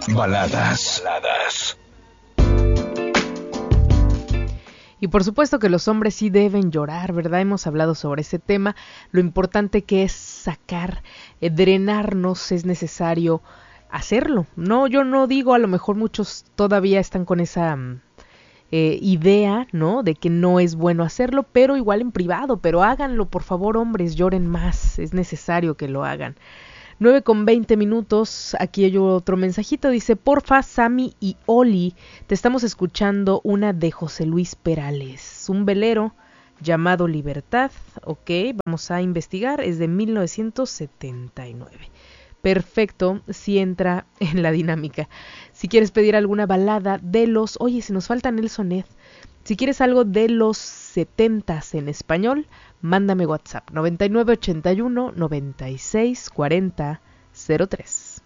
Baladas. Y por supuesto que los hombres sí deben llorar, ¿verdad? Hemos hablado sobre ese tema, lo importante que es sacar, drenarnos, es necesario hacerlo. No, yo no digo, a lo mejor muchos todavía están con esa idea, ¿no? De que no es bueno hacerlo, pero igual en privado, pero háganlo, por favor, hombres, lloren más, es necesario que lo hagan. 9:20, aquí hay otro mensajito, dice, porfa, Sammy y Oli, te estamos escuchando una de José Luis Perales, un velero llamado Libertad, ok, vamos a investigar, es de 1979. Perfecto, sí entra en la dinámica. Si quieres pedir alguna balada de los... Oye, si nos falta Nelson Ed. Si quieres algo de los 70s en español, mándame WhatsApp 9981 96 40 03.